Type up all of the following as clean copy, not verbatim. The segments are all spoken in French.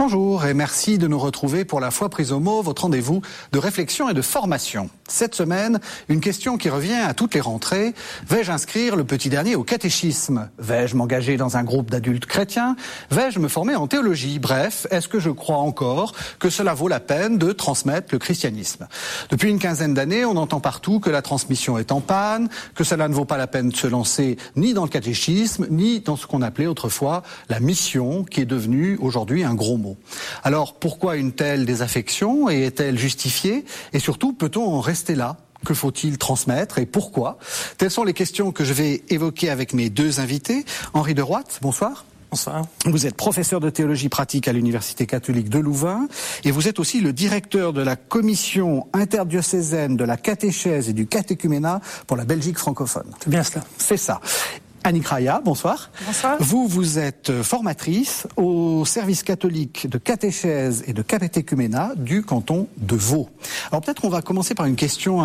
Bonjour et merci de nous retrouver pour La foi prise au mot, votre rendez-vous de réflexion et de formation. Cette semaine, une question qui revient à toutes les rentrées. Vais-je inscrire le petit dernier au catéchisme? Vais-je m'engager dans un groupe d'adultes chrétiens? Vais-je me former en théologie? Bref, est-ce que je crois encore que cela vaut la peine de transmettre le christianisme? Depuis une quinzaine d'années, on entend partout que la transmission est en panne, que cela ne vaut pas la peine de se lancer ni dans le catéchisme, ni dans ce qu'on appelait autrefois la mission, qui est devenue aujourd'hui un gros mot. Alors, pourquoi une telle désaffection et est-elle justifiée? Et surtout, peut-on en rester là? Que faut-il transmettre et pourquoi? Telles sont les questions que je vais évoquer avec mes deux invités. Henri de Rooidt, bonsoir. Bonsoir. Vous êtes professeur de théologie pratique à l'Université catholique de Louvain et vous êtes aussi le directeur de la commission interdiocésaine de la catéchèse et du catéchuménat pour la Belgique francophone. C'est bien cela. C'est ça. Annick Raya, bonsoir. Bonsoir. Vous êtes formatrice au service catholique de catéchèse et de catéchuménat du canton de Vaud. Alors peut-être on va commencer par une question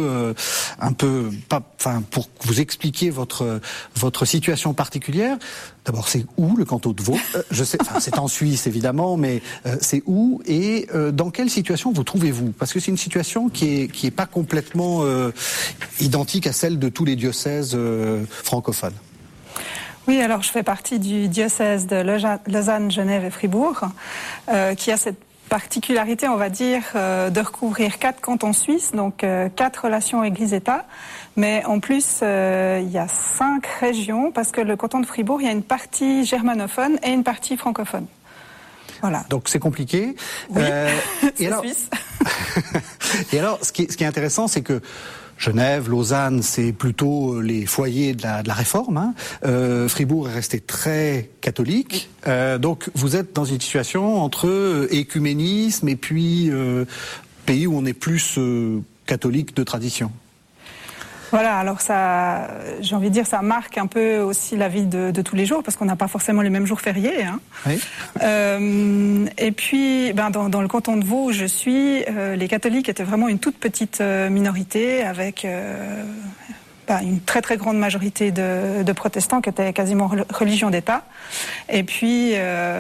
pour vous expliquer votre situation particulière. D'abord, c'est où le canton de Vaud? Je sais, c'est en Suisse évidemment, mais c'est où et dans quelle situation vous trouvez-vous? Parce que c'est une situation qui est pas complètement identique à celle de tous les diocèses francophones. Oui, alors je fais partie du diocèse de Lausanne, Genève et Fribourg, qui a cette particularité, on va dire, de recouvrir 4 cantons suisses, donc 4 relations Église-État. Mais en plus, il y a 5 régions, parce que le canton de Fribourg, il y a une partie germanophone et une partie francophone. Voilà. Donc c'est compliqué. Oui, et alors, suisse. Et alors, ce qui est intéressant, c'est que Genève, Lausanne, c'est plutôt les foyers de la réforme. Hein. Fribourg est resté très catholique. Donc vous êtes dans une situation entre écuménisme et puis pays où on est plus catholique de tradition. Voilà, alors ça, j'ai envie de dire, ça marque un peu aussi la vie de tous les jours, parce qu'on n'a pas forcément les mêmes jours fériés. Hein. Oui. Et puis, dans le canton de Vaud où je suis, les catholiques étaient vraiment une toute petite minorité, avec une très très grande majorité de protestants qui étaient quasiment religion d'État. Et puis,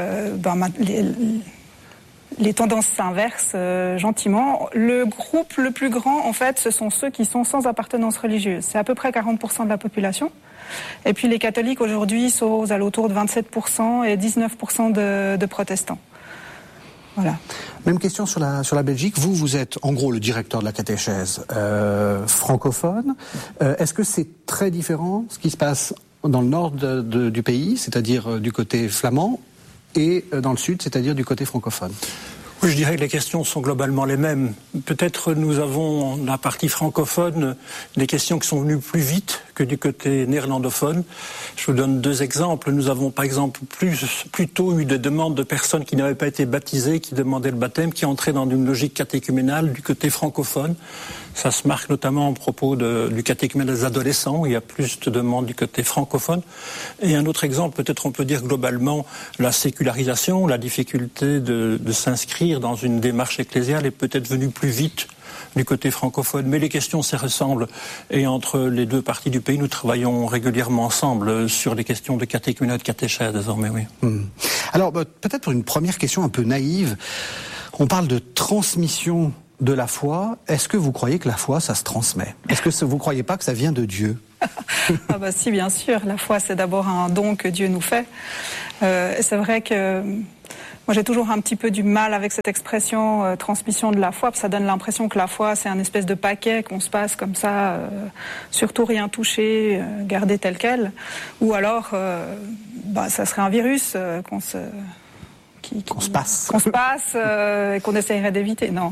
les tendances s'inversent gentiment. Le groupe le plus grand, en fait, ce sont ceux qui sont sans appartenance religieuse. C'est à peu près 40% de la population. Et puis les catholiques, aujourd'hui, sont aux alentours de 27% et 19% de protestants. Voilà. Même question sur la Belgique. Vous êtes en gros le directeur de la catéchèse francophone. Est-ce que c'est très différent ce qui se passe dans le nord du pays, c'est-à-dire du côté flamand, et dans le sud, c'est-à-dire du côté francophone? Oui, je dirais que les questions sont globalement les mêmes. Peut-être nous avons, dans la partie francophone, des questions qui sont venues plus vite que du côté néerlandophone. Je vous donne 2 exemples. Nous avons par exemple plutôt eu des demandes de personnes qui n'avaient pas été baptisées, qui demandaient le baptême, qui entraient dans une logique catéchuménale du côté francophone. Ça se marque notamment à propos du catéchuménat des adolescents, où il y a plus de demandes du côté francophone. Et un autre exemple, peut-être on peut dire globalement, la sécularisation, la difficulté de s'inscrire dans une démarche ecclésiale est peut-être venue plus vite du côté francophone. Mais les questions se ressemblent. Et entre les 2 parties du pays, nous travaillons régulièrement ensemble sur les questions de catéchuménat et de catéchèse désormais, oui. Alors, peut-être pour une première question un peu naïve, on parle de transmission de la foi. Est-ce que vous croyez que la foi, ça se transmet? Est-ce que vous ne croyez pas que ça vient de Dieu? Si, bien sûr. La foi, c'est d'abord un don que Dieu nous fait. C'est vrai que moi, j'ai toujours un petit peu du mal avec cette expression transmission de la foi, parce que ça donne l'impression que la foi, c'est un espèce de paquet qu'on se passe comme ça, surtout rien toucher, garder tel quel. Ou alors, ça serait un virus qu'on se passe et qu'on essayerait d'éviter. Non.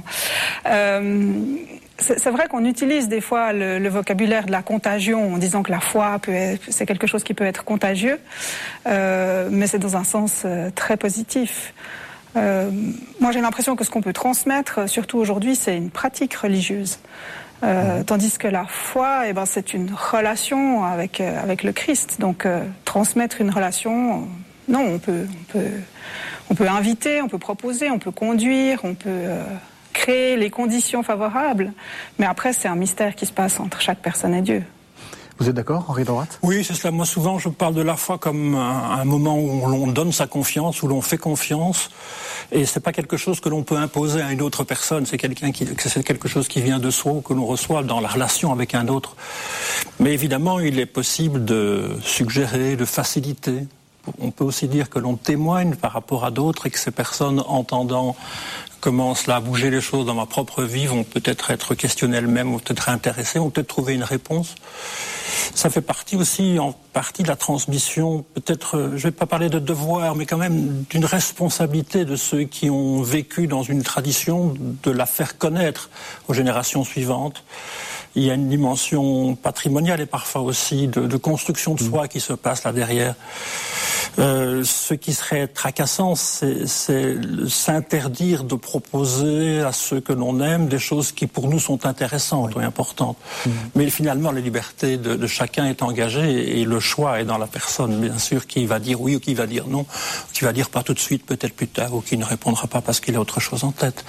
C'est vrai qu'on utilise des fois le vocabulaire de la contagion en disant que la foi c'est quelque chose qui peut être contagieux, mais c'est dans un sens très positif. Moi, j'ai l'impression que ce qu'on peut transmettre, surtout aujourd'hui, c'est une pratique religieuse. Tandis que la foi, c'est une relation avec le Christ. Donc, transmettre une relation, non, on peut inviter, on peut proposer, on peut conduire, on peut créer les conditions favorables. Mais après, c'est un mystère qui se passe entre chaque personne et Dieu. Vous êtes d'accord, Henri Dorate ? Oui, c'est cela. Moi, souvent, je parle de la foi comme un moment où l'on donne sa confiance, où l'on fait confiance. Et c'est pas quelque chose que l'on peut imposer à une autre personne. C'est quelque chose qui vient de soi ou que l'on reçoit dans la relation avec un autre. Mais évidemment, il est possible de suggérer, de faciliter. On peut aussi dire que l'on témoigne par rapport à d'autres et que ces personnes, entendant commencent là à bouger les choses dans ma propre vie, vont peut-être être questionnées elles-mêmes, vont peut-être intéressées, vont peut-être trouver une réponse. Ça fait partie aussi, en partie, de la transmission, peut-être, je ne vais pas parler de devoir, mais quand même d'une responsabilité de ceux qui ont vécu dans une tradition, de la faire connaître aux générations suivantes. Il y a une dimension patrimoniale et parfois aussi de construction de soi qui se passe là derrière. Ce qui serait tracassant, c'est s'interdire de proposer à ceux que l'on aime des choses qui pour nous sont intéressantes ou importantes. Mais finalement, la liberté de chacun est engagée et le choix est dans la personne, bien sûr, qui va dire oui ou qui va dire non, qui va dire pas tout de suite, peut-être plus tard, ou qui ne répondra pas parce qu'il a autre chose en tête.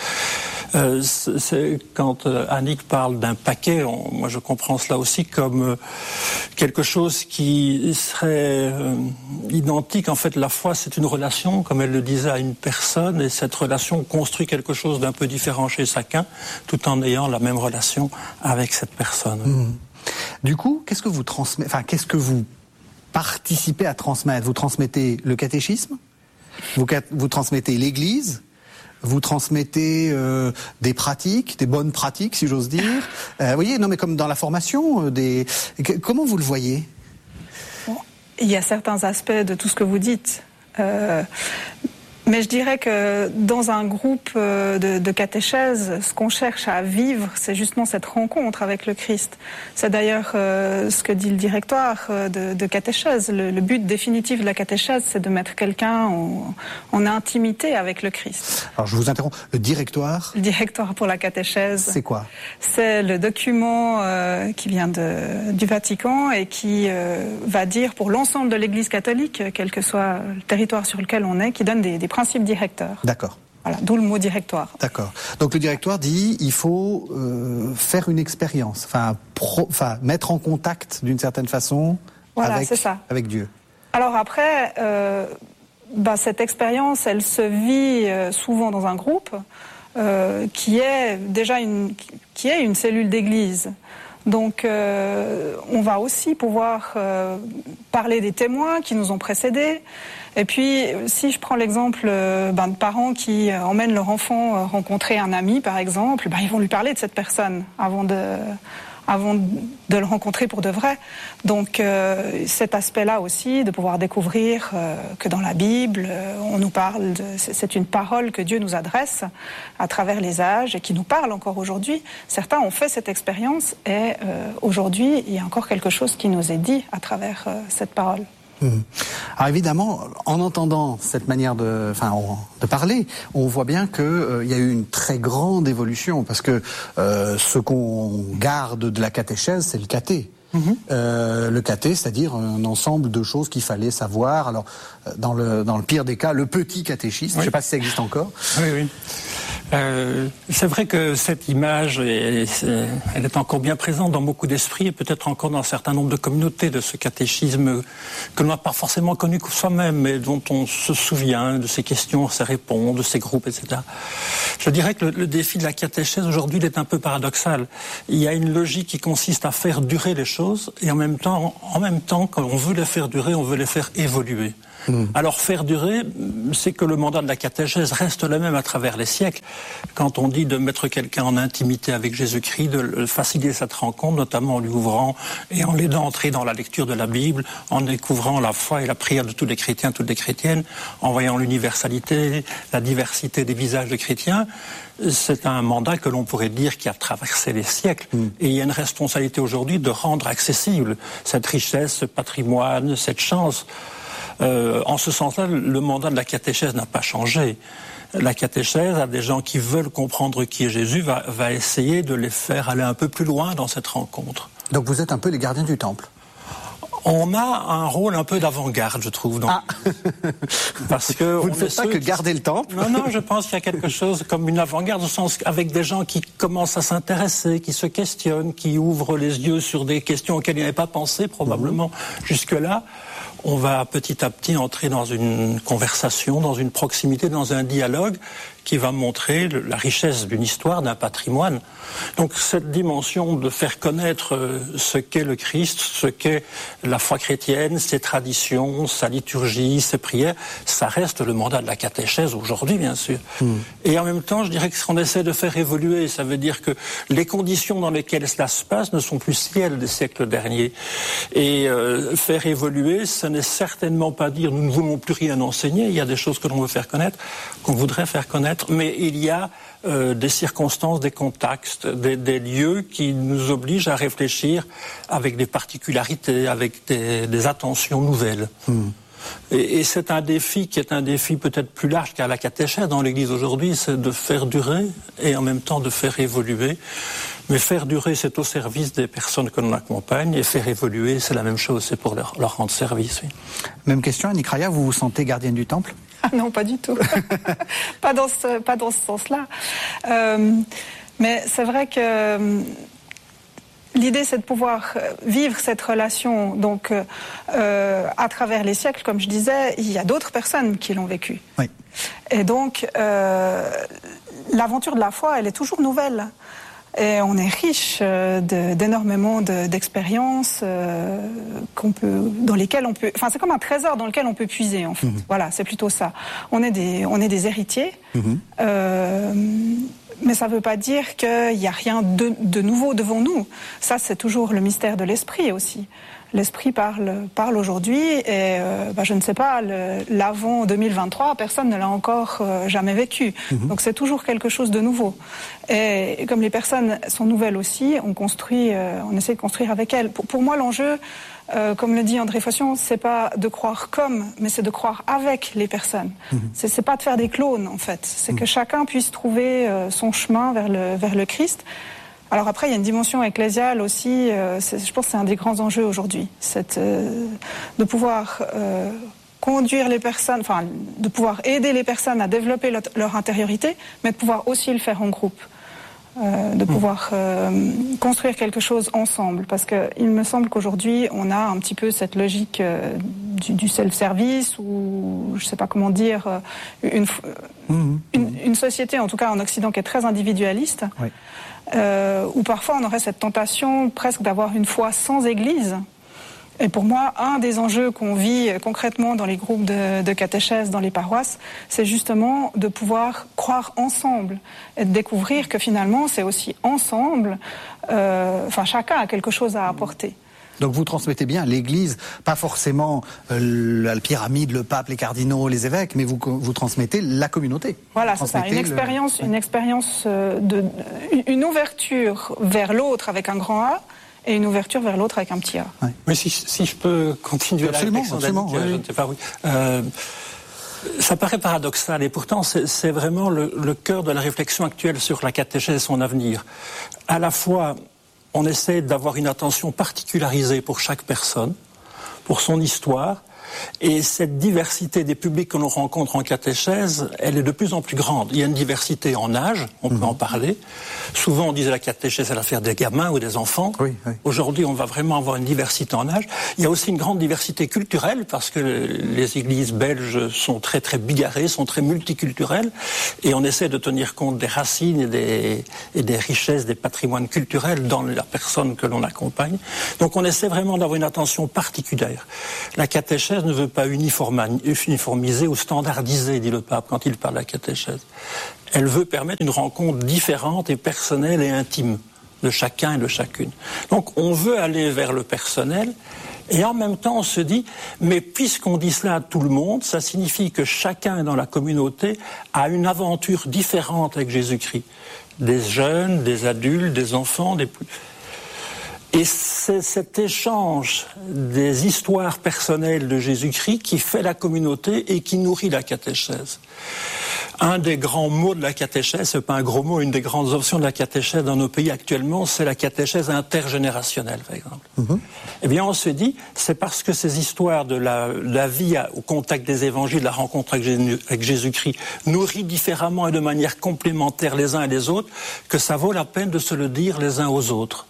Quand Annick parle d'un paquet, moi je comprends cela aussi comme quelque chose qui serait identique. En fait, la foi, c'est une relation, comme elle le disait, à une personne, et cette relation construit quelque chose d'un peu différent chez chacun, tout en ayant la même relation avec cette personne. Du coup, qu'est-ce que vous transmettez, qu'est-ce que vous participez à transmettre ? Vous transmettez le catéchisme, vous transmettez l'Église, vous transmettez des pratiques, des bonnes pratiques, si j'ose dire. Vous voyez, non, mais comme dans la formation, comment vous le voyez ? Il y a certains aspects de tout ce que vous dites. Mais je dirais que dans un groupe de catéchèse, ce qu'on cherche à vivre, c'est justement cette rencontre avec le Christ. C'est d'ailleurs ce que dit le directoire de catéchèse. Le but définitif de la catéchèse, c'est de mettre quelqu'un en intimité avec le Christ. Alors je vous interromps. Le directoire ? Le directoire pour la catéchèse. C'est quoi ? C'est le document qui vient du Vatican et qui va dire pour l'ensemble de l'Église catholique, quel que soit le territoire sur lequel on est, qui donne des principes directeurs. D'accord. Voilà, d'où le mot directoire. D'accord. Donc le directoire dit il faut faire une expérience, mettre en contact d'une certaine façon avec Dieu. Alors après, cette expérience, elle se vit souvent dans un groupe qui est déjà une cellule d'église. Donc on va aussi pouvoir parler des témoins qui nous ont précédés. Et puis, si je prends l'exemple de parents qui emmènent leur enfant rencontrer un ami, par exemple, ils vont lui parler de cette personne avant de le rencontrer pour de vrai. Donc cet aspect-là aussi, de pouvoir découvrir que dans la Bible, on nous parle c'est une parole que Dieu nous adresse à travers les âges et qui nous parle encore aujourd'hui. Certains ont fait cette expérience et aujourd'hui, il y a encore quelque chose qui nous est dit à travers cette parole. Alors évidemment, en entendant cette manière de parler, on voit bien qu'il y a eu une très grande évolution, parce que ce qu'on garde de la catéchèse, c'est le caté. Le caté, c'est-à-dire un ensemble de choses qu'il fallait savoir. Alors, dans le pire des cas, le petit catéchisme, je ne sais pas si ça existe encore. Oui. C'est vrai que cette image, elle est encore bien présente dans beaucoup d'esprits et peut-être encore dans un certain nombre de communautés de ce catéchisme que l'on n'a pas forcément connu que soi-même, mais dont on se souvient de ses questions, ses réponses, de ses groupes, etc. Je dirais que le défi de la catéchèse aujourd'hui, il est un peu paradoxal. Il y a une logique qui consiste à faire durer les choses et en même temps, quand on veut les faire durer, on veut les faire évoluer. Alors faire durer, c'est que le mandat de la catéchèse reste le même à travers les siècles. Quand on dit de mettre quelqu'un en intimité avec Jésus-Christ, de faciliter cette rencontre, notamment en lui ouvrant et en l'aidant à entrer dans la lecture de la Bible, en découvrant la foi et la prière de tous les chrétiens, toutes les chrétiennes, en voyant l'universalité, la diversité des visages des chrétiens, c'est un mandat que l'on pourrait dire qui a traversé les siècles. Et il y a une responsabilité aujourd'hui de rendre accessible cette richesse, ce patrimoine, cette chance. En ce sens-là, le mandat de la catéchèse n'a pas changé. La catéchèse, à des gens qui veulent comprendre qui est Jésus, va essayer de les faire aller un peu plus loin dans cette rencontre. Donc vous êtes un peu les gardiens du temple. On a un rôle un peu d'avant-garde, je trouve. Parce que vous ne faites pas que garder le temple. Non, je pense qu'il y a quelque chose comme une avant-garde, au sens avec des gens qui commencent à s'intéresser, qui se questionnent, qui ouvrent les yeux sur des questions auxquelles ils n'avaient pas pensé probablement jusque-là. On va petit à petit entrer dans une conversation, dans une proximité, dans un dialogue qui va montrer la richesse d'une histoire, d'un patrimoine. Donc cette dimension de faire connaître ce qu'est le Christ, ce qu'est la foi chrétienne, ses traditions, sa liturgie, ses prières, ça reste le mandat de la catéchèse aujourd'hui, bien sûr. Et en même temps, je dirais que ce qu'on essaie de faire évoluer, ça veut dire que les conditions dans lesquelles cela se passe ne sont plus celles des siècles derniers. Et faire évoluer, ce n'est certainement pas dire nous ne voulons plus rien enseigner, il y a des choses que l'on veut faire connaître, qu'on voudrait faire connaître, mais il y a des circonstances, des contextes, des lieux qui nous obligent à réfléchir avec des particularités, avec des attentions nouvelles. Et c'est un défi qui est un défi peut-être plus large qu'à la catéchèse dans l'Église aujourd'hui, c'est de faire durer et en même temps de faire évoluer. Mais faire durer, c'est au service des personnes que l'on accompagne, et faire évoluer, c'est la même chose, c'est pour leur rendre service. Oui. Même question, Annick Raya, vous vous sentez gardienne du temple ? Ah non, pas du tout. pas dans ce sens-là. Mais c'est vrai que l'idée, c'est de pouvoir vivre cette relation. Donc, à travers les siècles, comme je disais, il y a d'autres personnes qui l'ont vécu. Oui. Et donc, l'aventure de la foi, elle est toujours nouvelle. Et on est riche d'énormément d'expériences dans lesquelles on peut. Enfin, c'est comme un trésor dans lequel on peut puiser, en fait. Voilà, c'est plutôt ça. On est des héritiers. Mais ça ne veut pas dire qu'il n'y a rien de nouveau devant nous. Ça, c'est toujours le mystère de l'esprit aussi. L'esprit parle aujourd'hui et je ne sais pas, l'avant 2023, personne ne l'a encore jamais vécu. Donc c'est toujours quelque chose de nouveau. Et comme les personnes sont nouvelles aussi, on essaie de construire avec elles. Pour moi, l'enjeu, comme le dit André Faution, c'est pas de croire comme, mais c'est de croire avec les personnes. C'est pas de faire des clones, en fait. C'est que chacun puisse trouver son chemin vers le Christ. Alors après, il y a une dimension ecclésiale aussi, je pense que c'est un des grands enjeux aujourd'hui, de pouvoir conduire les personnes, enfin de pouvoir aider les personnes à développer leur intériorité, mais de pouvoir aussi le faire en groupe, de pouvoir construire quelque chose ensemble, parce qu'il me semble qu'aujourd'hui, on a un petit peu cette logique du self-service, ou je ne sais pas comment dire, une société, en tout cas en Occident, qui est très individualiste. Oui. Où parfois on aurait cette tentation presque d'avoir une foi sans église. Et pour moi, un des enjeux qu'on vit concrètement dans les groupes de catéchèse, dans les paroisses, c'est justement de pouvoir croire ensemble et de découvrir que finalement c'est aussi ensemble, chacun a quelque chose à apporter. Donc vous transmettez bien l'Église, pas forcément la pyramide, le pape, les cardinaux, les évêques, mais vous transmettez la communauté. Voilà, c'est ça, une expérience, une ouverture vers l'autre avec un grand A et une ouverture vers l'autre avec un petit A. Ouais. Mais si je peux continuer absolument, la réflexion d'Annick, je ne sais pas, oui. Ça paraît paradoxal et pourtant c'est vraiment le cœur de la réflexion actuelle sur la catéchèse et son avenir. À la fois, on essaie d'avoir une attention particularisée pour chaque personne, pour son histoire, et cette diversité des publics que l'on rencontre en catéchèse, elle est de plus en plus grande. Il y a une diversité en âge, on peut en parler. Souvent, on disait la catéchèse, c'est l'affaire des gamins ou des enfants. Oui. Aujourd'hui, on va vraiment avoir une diversité en âge. Il y a aussi une grande diversité culturelle, parce que les églises belges sont très, très bigarrées, sont très multiculturelles, et on essaie de tenir compte des racines et des richesses, des patrimoines culturels dans la personne que l'on accompagne. Donc, on essaie vraiment d'avoir une attention particulière. La catéchèse ne veut pas uniformiser ou standardiser, dit le pape quand il parle de la catéchèse. Elle veut permettre une rencontre différente et personnelle et intime de chacun et de chacune. Donc on veut aller vers le personnel et en même temps on se dit, mais puisqu'on dit cela à tout le monde, ça signifie que chacun dans la communauté a une aventure différente avec Jésus-Christ. Des jeunes, des adultes, des enfants, des plus... Et c'est cet échange des histoires personnelles de Jésus-Christ qui fait la communauté et qui nourrit la catéchèse. Un des grands mots de la catéchèse, c'est pas un gros mot, une des grandes options de la catéchèse dans nos pays actuellement, c'est la catéchèse intergénérationnelle, par exemple. Eh bien, on se dit, c'est parce que ces histoires de la vie au contact des évangiles, de la rencontre avec Jésus-Christ, nourrit différemment et de manière complémentaire les uns et les autres, que ça vaut la peine de se le dire les uns aux autres.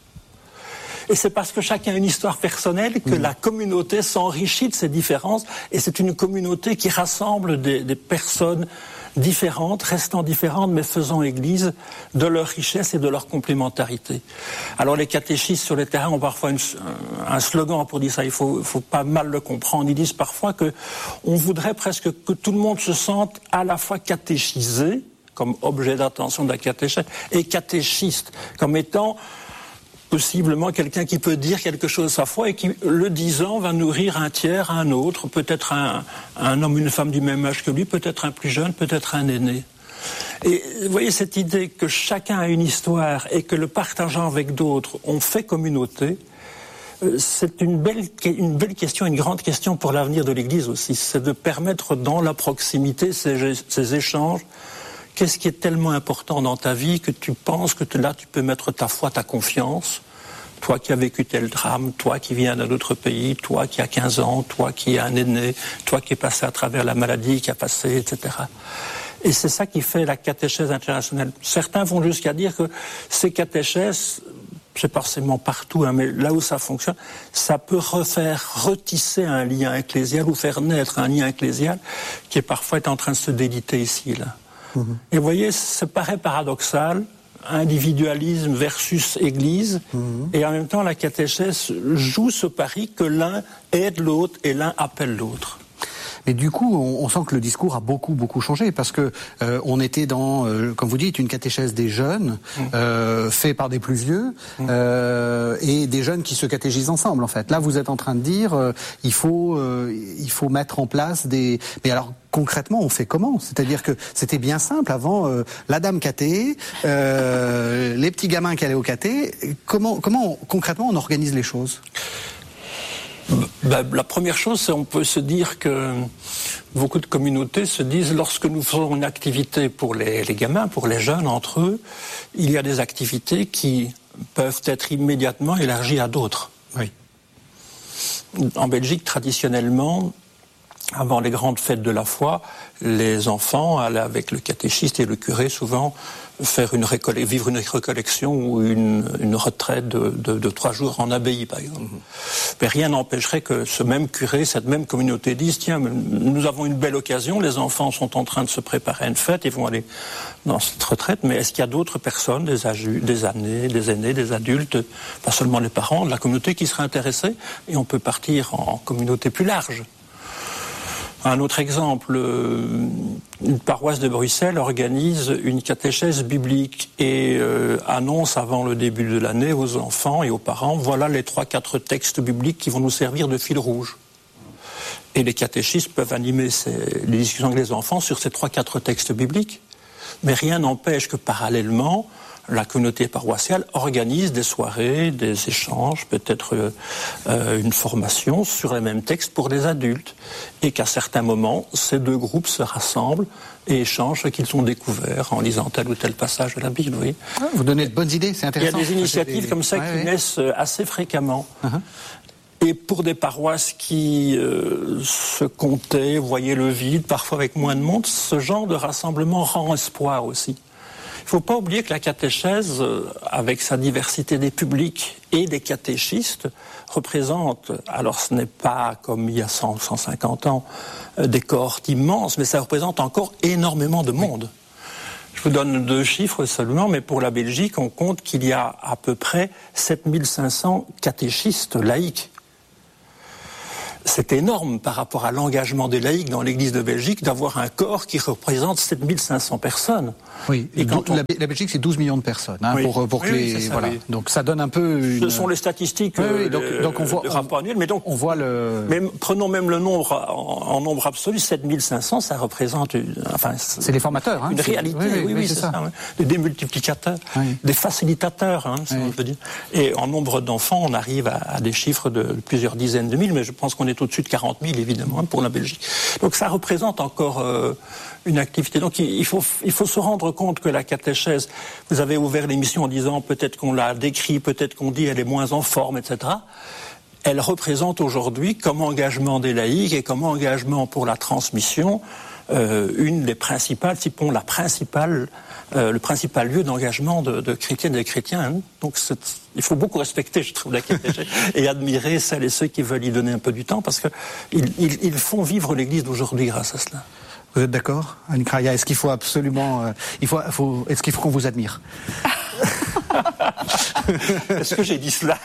Et c'est parce que chacun a une histoire personnelle que la communauté s'enrichit de ces différences, et c'est une communauté qui rassemble des personnes différentes, restant différentes, mais faisant église de leur richesse et de leur complémentarité. Alors les catéchistes sur les terrains ont parfois un slogan pour dire ça, il faut pas mal le comprendre. Ils disent parfois que on voudrait presque que tout le monde se sente à la fois catéchisé, comme objet d'attention de la catéchèse, et catéchiste, comme étant possiblement quelqu'un qui peut dire quelque chose de sa foi et qui, le disant, va nourrir un tiers, un autre, peut-être un homme, une femme du même âge que lui, peut-être un plus jeune, peut-être un aîné. Et vous voyez cette idée que chacun a une histoire et que le partageant avec d'autres, on fait communauté, c'est une belle question, une grande question pour l'avenir de l'Église aussi. C'est de permettre dans la proximité ces échanges. Qu'est-ce qui est tellement important dans ta vie que tu penses que là tu peux mettre ta foi, ta confiance, toi qui as vécu tel drame, toi qui viens d'un autre pays, toi qui as 15 ans, toi qui es un aîné, toi qui es passé à travers la maladie, qui a passé, etc. Et c'est ça qui fait la catéchèse internationale. Certains vont jusqu'à dire que ces catéchèses, c'est pas forcément partout, mais là où ça fonctionne, ça peut retisser un lien ecclésial ou faire naître un lien ecclésial qui est parfois en train de se déliter ici, là. Et vous voyez, ça paraît paradoxal, individualisme versus Église, et en même temps la catéchèse joue ce pari que l'un aide l'autre et l'un appelle l'autre. Mais du coup, on sent que le discours a beaucoup changé parce que on était dans, comme vous dites, une catéchèse des jeunes, fait par des plus vieux, et des jeunes qui se catéchisent ensemble. En fait, là, vous êtes en train de dire, il faut mettre en place des. Mais alors, concrètement, on fait comment ? C'est-à-dire que c'était bien simple avant, la dame cathée, les petits gamins qui allaient au caté. Comment concrètement on organise les choses ? La première chose, c'est on peut se dire que beaucoup de communautés se disent, lorsque nous faisons une activité pour les gamins, pour les jeunes entre eux, il y a des activités qui peuvent être immédiatement élargies à d'autres. Oui. En Belgique, traditionnellement, avant les grandes fêtes de la foi, les enfants allaient avec le catéchiste et le curé souvent vivre une récollection ou une retraite de 3 jours en abbaye, par exemple. Mais rien n'empêcherait que ce même curé, cette même communauté dise, tiens, nous avons une belle occasion, les enfants sont en train de se préparer à une fête, ils vont aller dans cette retraite, mais est-ce qu'il y a d'autres personnes, des aînés, des adultes, pas seulement les parents, de la communauté qui seraient intéressés, et on peut partir en communauté plus large. Un autre exemple, une paroisse de Bruxelles organise une catéchèse biblique et annonce avant le début de l'année aux enfants et aux parents, voilà les 3-4 textes bibliques qui vont nous servir de fil rouge. Et les catéchistes peuvent animer les discussions avec les enfants sur ces 3-4 textes bibliques. Mais rien n'empêche que parallèlement, la communauté paroissiale organise des soirées, des échanges, peut-être une formation sur les mêmes textes pour les adultes. Et qu'à certains moments, ces deux groupes se rassemblent et échangent ce qu'ils ont découvert en lisant tel ou tel passage de la Bible. Oui. Vous donnez de bonnes idées, c'est intéressant. Il y a des initiatives comme ça qui naissent assez fréquemment. Et pour des paroisses qui se comptaient, voyaient le vide, parfois avec moins de monde, ce genre de rassemblement rend espoir aussi. Il ne faut pas oublier que la catéchèse, avec sa diversité des publics et des catéchistes, représente, alors ce n'est pas comme il y a 100, 150 ans, des cohortes immenses, mais ça représente encore énormément de monde. Je vous donne 2 chiffres seulement, mais pour la Belgique, on compte qu'il y a à peu près 7500 catéchistes laïcs. C'est énorme par rapport à l'engagement des laïcs dans l'Église de Belgique d'avoir un corps qui représente 7500 personnes. Oui, et la Belgique, c'est 12 millions de personnes. Hein, oui. pour que oui, ça, voilà. Oui. Donc ça donne un peu une... Ce sont les statistiques donc on voit, du rapport annuel, mais donc on voit le... Mais prenons même le nombre en nombre absolu, 7500, ça représente c'est les formateurs, hein, une réalité, oui, c'est ça. Ouais. Des démultiplicateurs, des facilitateurs, si on veut dire. Et en nombre d'enfants, on arrive à des chiffres de plusieurs dizaines de mille, mais je pense qu'on est est au-dessus de 40 000 évidemment pour la Belgique. Donc ça représente encore une activité. Donc il faut se rendre compte que la catéchèse, vous avez ouvert l'émission en disant peut-être qu'on la décrit, peut-être qu'on dit elle est moins en forme, etc. Elle représente aujourd'hui comme engagement des laïcs et comme engagement pour la transmission une des principales, sinon le principal lieu d'engagement de chrétiennes et de chrétiens. Hein. Donc il faut beaucoup respecter, je trouve, la catéchèse et admirer celles et ceux qui veulent y donner un peu du temps parce qu'ils font vivre l'Église d'aujourd'hui grâce à cela. Vous êtes d'accord, Annick Raya? Est-ce qu'il faut absolument, est-ce qu'il faut qu'on vous admire? Est-ce que j'ai dit cela?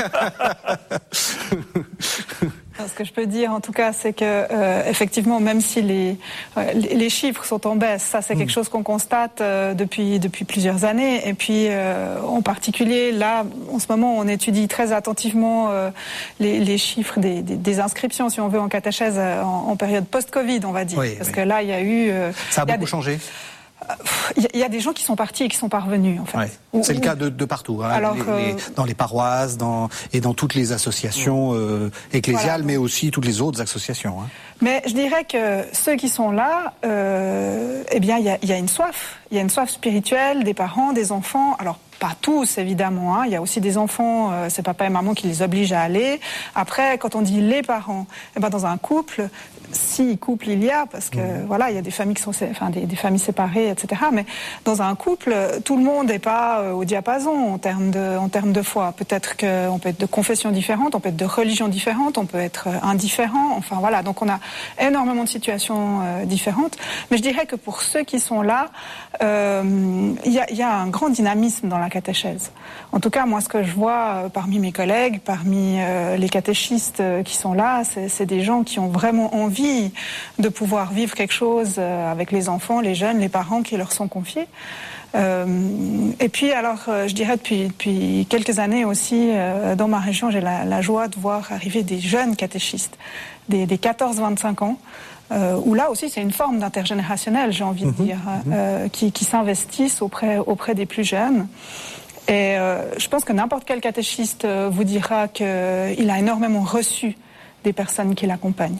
Ce que je peux dire, en tout cas, c'est que effectivement, même si les chiffres sont en baisse, ça c'est quelque chose qu'on constate depuis plusieurs années. Et puis, en particulier, là, en ce moment, on étudie très attentivement les chiffres des inscriptions, si on veut, en catéchèse en période post-Covid, on va dire. Oui, parce que là, il y a eu... ça a beaucoup changé. Il y a des gens qui sont partis et qui sont pas revenus, en fait. Ouais. C'est le cas de partout, hein. Alors, dans les paroisses, et dans toutes les associations ecclésiales, voilà, mais aussi toutes les autres associations. Hein. Mais je dirais que ceux qui sont là, eh bien, il y a une soif. Il y a une soif spirituelle des parents, des enfants. Alors, pas tous, évidemment. Hein. Il y a aussi des enfants, c'est papa et maman qui les obligent à aller. Après, quand on dit les parents, eh ben, dans un couple, si couple il y a, parce que voilà, il y a des familles qui sont, des familles séparées, etc. Mais dans un couple, tout le monde n'est pas au diapason en termes de foi. Peut-être qu'on peut être de confessions différentes, on peut être de religions différentes, on peut être indifférent. Enfin voilà, donc on a énormément de situations différentes. Mais je dirais que pour ceux qui sont là, il y a un grand dynamisme dans la catéchèse. En tout cas, moi, ce que je vois parmi mes collègues, parmi les catéchistes qui sont là, c'est des gens qui ont vraiment envie de pouvoir vivre quelque chose avec les enfants, les jeunes, les parents qui leur sont confiés. Et puis, alors, je dirais depuis quelques années aussi, dans ma région, j'ai la joie de voir arriver des jeunes catéchistes, des 14-25 ans, où là aussi c'est une forme d'intergénérationnel, j'ai envie de dire, qui s'investissent auprès des plus jeunes. Et je pense que n'importe quel catéchiste vous dira qu'il a énormément reçu des personnes qui l'accompagnent.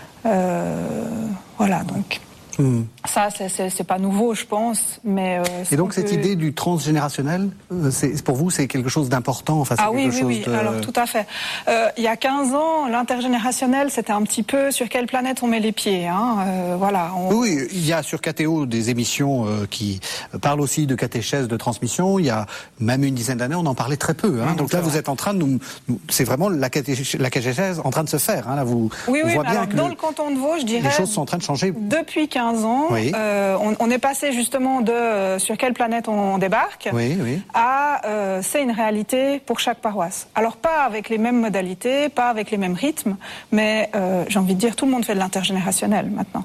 Voilà, donc... Ça, c'est pas nouveau, je pense, mais... Et donc cette idée du transgénérationnel, pour vous, c'est quelque chose d'important? Enfin, oui, alors tout à fait. Il y a 15 ans, l'intergénérationnel, c'était un petit peu sur quelle planète on met les pieds. Hein, voilà. Oui, il y a sur KTO des émissions qui parlent aussi de catéchèse, de transmission. Il y a même une dizaine d'années, on en parlait très peu. Hein, donc là, vous êtes en train de c'est vraiment la catéchèse en train de se faire. Hein, là, vous voyez bien alors, que dans le canton de Vaud, je dirais... Les choses sont en train de changer. Depuis 15 ans, oui. On est passé justement de sur quelle planète on débarque à c'est une réalité pour chaque paroisse. Alors pas avec les mêmes modalités, pas avec les mêmes rythmes, mais j'ai envie de dire tout le monde fait de l'intergénérationnel maintenant.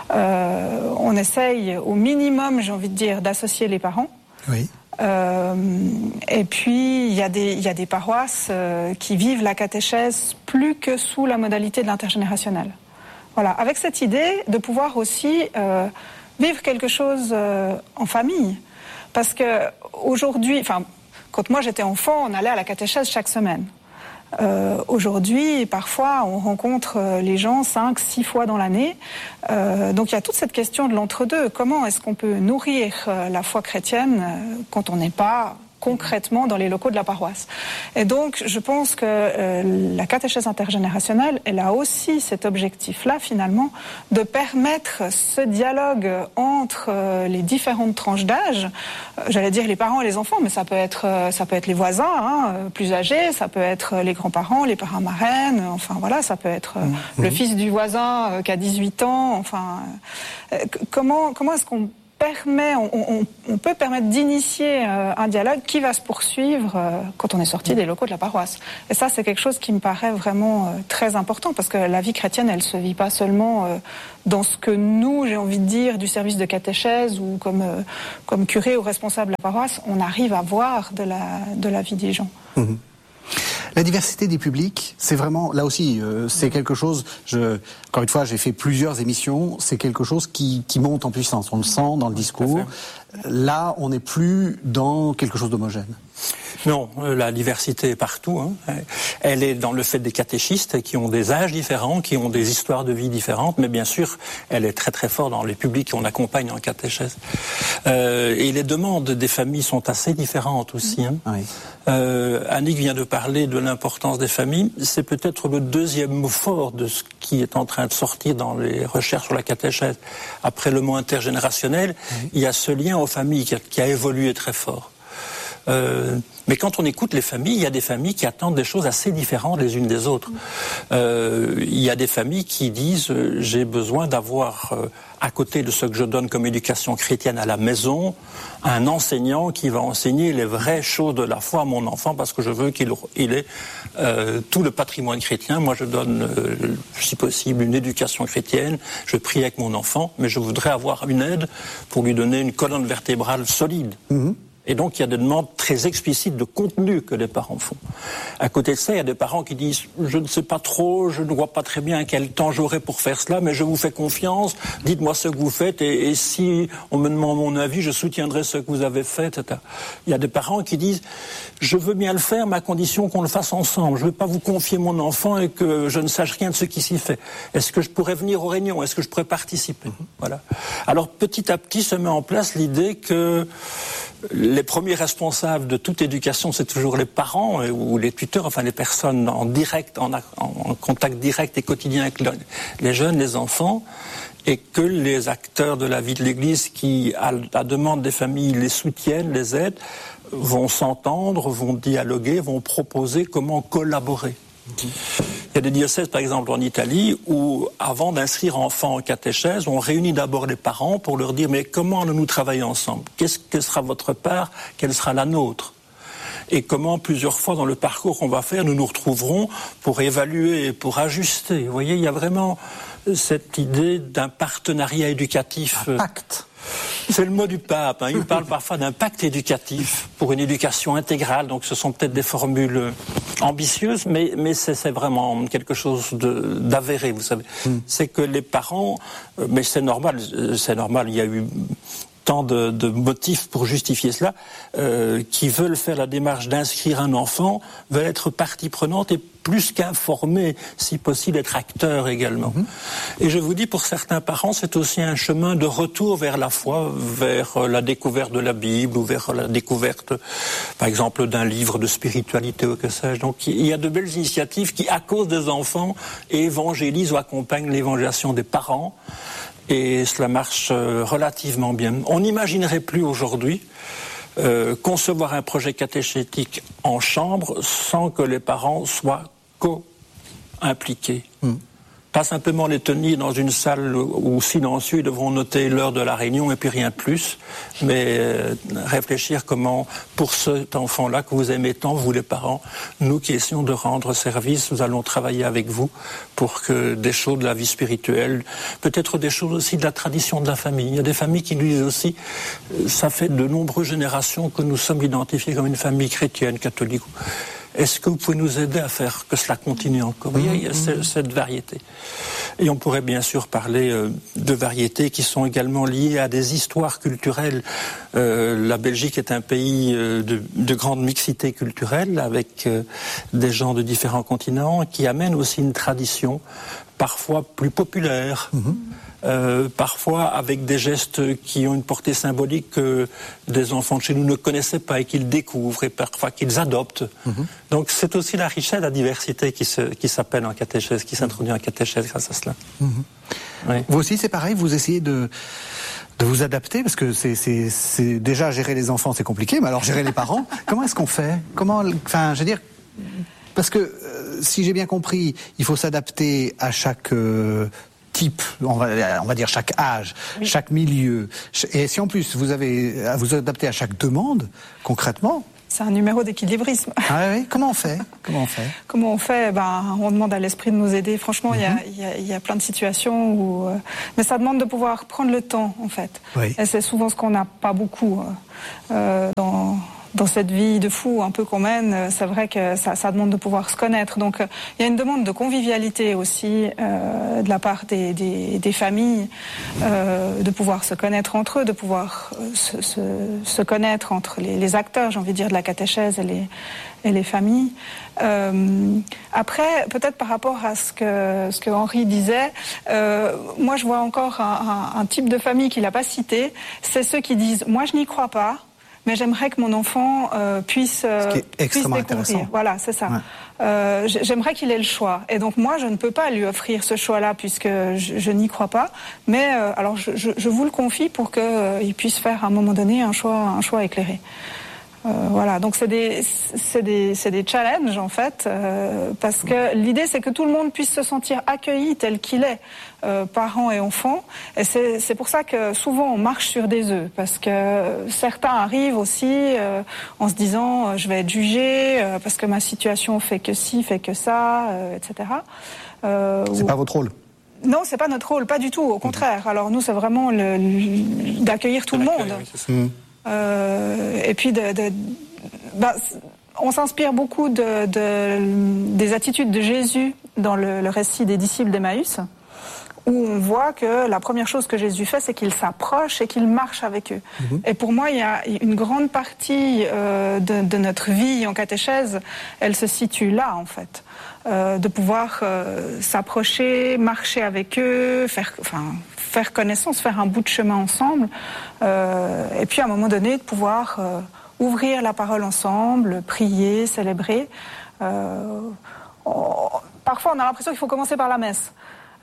On essaye au minimum, j'ai envie de dire, d'associer les parents. Oui. Et puis il y a des paroisses qui vivent la catéchèse plus que sous la modalité de l'intergénérationnel. Voilà, avec cette idée de pouvoir aussi vivre quelque chose en famille. Parce que aujourd'hui, quand moi j'étais enfant, on allait à la catéchèse chaque semaine. Aujourd'hui, parfois, on rencontre les gens 5-6 fois dans l'année. Donc il y a toute cette question de l'entre-deux. Comment est-ce qu'on peut nourrir la foi chrétienne quand on n'est pas concrètement dans les locaux de la paroisse. Et donc, je pense que la catéchèse intergénérationnelle, elle a aussi cet objectif-là, finalement, de permettre ce dialogue entre les différentes tranches d'âge. J'allais dire les parents et les enfants, mais ça peut être les voisins, plus âgés, ça peut être les grands-parents, les parrains-marraines, enfin voilà, ça peut être le fils du voisin qui a 18 ans, enfin... Comment est-ce qu'on on peut permettre d'initier un dialogue qui va se poursuivre quand on est sorti des locaux de la paroisse. Et ça, c'est quelque chose qui me paraît vraiment très important, parce que la vie chrétienne, elle se vit pas seulement dans ce que nous, j'ai envie de dire, du service de catéchèse ou comme curé ou responsable de la paroisse, on arrive à voir de la vie des gens. Mmh. La diversité des publics, c'est vraiment, là aussi, c'est quelque chose, encore une fois, j'ai fait plusieurs émissions, c'est quelque chose qui monte en puissance, on le sent dans le discours. Là, on n'est plus dans quelque chose d'homogène. Non, la diversité est partout. Hein. Elle est dans le fait des catéchistes qui ont des âges différents, qui ont des histoires de vie différentes, mais bien sûr, elle est très très forte dans les publics qu'on accompagne en catéchèse. Et les demandes des familles sont assez différentes aussi. Hein. Oui. Annick vient de parler de l'importance des familles. C'est peut-être le deuxième mot fort de ce qui est en train de sortir dans les recherches sur la catéchèse. Après le mot intergénérationnel, il y a ce lien aux familles qui a évolué très fort. Mais quand on écoute les familles, il y a des familles qui attendent des choses assez différentes les unes des autres. Il y a des familles qui disent j'ai besoin d'avoir à côté de ce que je donne comme éducation chrétienne à la maison, un enseignant qui va enseigner les vraies choses de la foi à mon enfant parce que je veux qu'il ait tout le patrimoine chrétien. Moi je donne, si possible, une éducation chrétienne, je prie avec mon enfant, mais je voudrais avoir une aide pour lui donner une colonne vertébrale solide. Et donc, il y a des demandes très explicites de contenu que les parents font. À côté de ça, il y a des parents qui disent « Je ne sais pas trop, je ne vois pas très bien quel temps j'aurai pour faire cela, mais je vous fais confiance, dites-moi ce que vous faites, et si on me demande mon avis, je soutiendrai ce que vous avez fait, etc. » Il y a des parents qui disent « Je veux bien le faire, mais à condition qu'on le fasse ensemble. Je ne veux pas vous confier mon enfant et que je ne sache rien de ce qui s'y fait. Est-ce que je pourrais venir aux réunions? Est-ce que je pourrais participer ?» Voilà. Alors, petit à petit, se met en place l'idée que les premiers responsables de toute éducation, c'est toujours les parents ou les tuteurs, enfin les personnes en direct, en contact direct et quotidien avec les jeunes, les enfants, et que les acteurs de la vie de l'Église qui, à la demande des familles, les soutiennent, les aident, vont s'entendre, vont dialoguer, vont proposer comment collaborer. Il y a des diocèses, par exemple, en Italie, où, avant d'inscrire enfants en catéchèse, on réunit d'abord les parents pour leur dire « Mais comment allons-nous travailler ensemble? Quelle sera votre part? Quelle sera la nôtre ?» Et comment, plusieurs fois dans le parcours qu'on va faire, nous nous retrouverons pour évaluer et pour ajuster. Vous voyez, il y a vraiment cette idée d'un partenariat éducatif. Un pacte. C'est le mot du pape. Hein. Il parle parfois d'un pacte éducatif pour une éducation intégrale. Donc ce sont peut-être des formules ambitieuses, mais c'est vraiment quelque chose d'avéré, vous savez. C'est que les parents, mais c'est normal, il y a eu tant de motifs pour justifier cela, qui veulent faire la démarche d'inscrire un enfant, veulent être partie prenante et plus qu'informer, si possible, être acteur également. Et je vous dis, pour certains parents, c'est aussi un chemin de retour vers la foi, vers la découverte de la Bible ou vers la découverte, par exemple, d'un livre de spiritualité ou que sais-je. Donc il y a de belles initiatives qui, à cause des enfants, évangélisent ou accompagnent l'évangélisation des parents. Et cela marche relativement bien. On n'imaginerait plus aujourd'hui concevoir un projet catéchétique en chambre sans que les parents soient co-impliqués. Pas simplement les tenir dans une salle où silencieux, ils devront noter l'heure de la réunion et puis rien de plus, mais réfléchir comment, pour cet enfant-là que vous aimez tant, vous les parents, nous qui essayons de rendre service, nous allons travailler avec vous pour que des choses de la vie spirituelle, peut-être des choses aussi de la tradition de la famille. Il y a des familles qui nous disent aussi, ça fait de nombreuses générations que nous sommes identifiés comme une famille chrétienne, catholique. Est-ce que vous pouvez nous aider à faire que cela continue encore? Il y a cette variété. Et on pourrait bien sûr parler de variétés qui sont également liées à des histoires culturelles. La Belgique est un pays de grande mixité culturelle avec des gens de différents continents qui amènent aussi une tradition parfois plus populaire. Parfois avec des gestes qui ont une portée symbolique que des enfants de chez nous ne connaissaient pas et qu'ils découvrent et parfois qu'ils adoptent. Donc c'est aussi la richesse, la diversité qui s'appelle en catéchèse, qui s'introduit en catéchèse grâce à cela. Oui. Vous aussi c'est pareil, vous essayez de vous adapter, parce que c'est déjà gérer les enfants c'est compliqué, mais alors gérer les parents, comment est-ce qu'on fait? Enfin, je veux dire, parce que si j'ai bien compris, il faut s'adapter à chaque type, on va dire chaque âge, chaque milieu. Et si en plus vous avez à vous adapter à chaque demande, concrètement... C'est un numéro d'équilibrisme. Ah oui, comment on fait? On demande à l'esprit de nous aider. Franchement, il y a plein de situations où... mais ça demande de pouvoir prendre le temps, en fait. Oui. Et c'est souvent ce qu'on n'a pas beaucoup dans cette vie de fou un peu qu'on mène, c'est vrai que ça demande de pouvoir se connaître. Donc il y a une demande de convivialité aussi de la part des familles, de pouvoir se connaître entre eux, de pouvoir se connaître entre les acteurs, j'ai envie de dire, de la catéchèse et les familles. Après, peut-être par rapport à ce que Henri disait, moi je vois encore un type de famille qu'il n'a pas cité, c'est ceux qui disent « moi je n'y crois pas, mais j'aimerais que mon enfant puisse découvrir ». Voilà, c'est ça. Ouais. J'aimerais qu'il ait le choix. Et donc moi, je ne peux pas lui offrir ce choix-là puisque je n'y crois pas. Mais alors, je vous le confie pour qu'il puisse faire à un moment donné un choix éclairé. Voilà, donc c'est des challenges en fait, parce que l'idée c'est que tout le monde puisse se sentir accueilli tel qu'il est, parents et enfants. Et c'est pour ça que souvent on marche sur des œufs, parce que certains arrivent aussi en se disant je vais être jugé parce que ma situation fait que ci, fait que ça, etc. C'est pas votre rôle. Non, c'est pas notre rôle, pas du tout. Au contraire. Alors nous, c'est vraiment d'accueillir tout le monde. Oui, et puis on s'inspire beaucoup des attitudes de Jésus dans le récit des disciples d'Emmaüs, où on voit que la première chose que Jésus fait, c'est qu'il s'approche et qu'il marche avec eux. Et pour moi, il y a une grande partie de notre vie en catéchèse, elle se situe là, en fait. De pouvoir s'approcher, marcher avec eux, faire connaissance, faire un bout de chemin ensemble, et puis à un moment donné de pouvoir ouvrir la parole ensemble, prier, célébrer. Parfois on a l'impression qu'il faut commencer par la messe.